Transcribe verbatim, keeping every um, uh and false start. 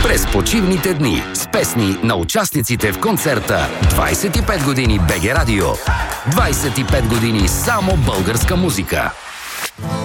През почивните дни с песни на участниците в концерта двайсет и пет години БГ Радио. двайсет и пет години само българска музика.